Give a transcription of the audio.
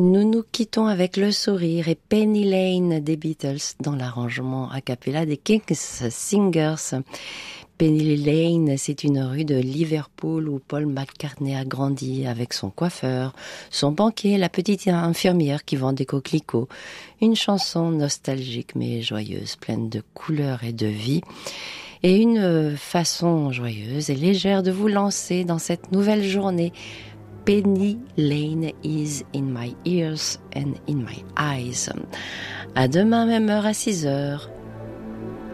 Nous nous quittons avec le sourire et Penny Lane des Beatles dans l'arrangement a cappella des Kings Singers. Penny Lane, c'est une rue de Liverpool où Paul McCartney a grandi avec son coiffeur, son banquier, la petite infirmière qui vend des coquelicots. Une chanson nostalgique mais joyeuse, pleine de couleurs et de vie. Et une façon joyeuse et légère de vous lancer dans cette nouvelle journée. Penny Lane is in my ears and in my eyes. À demain, même heure à 6 heures.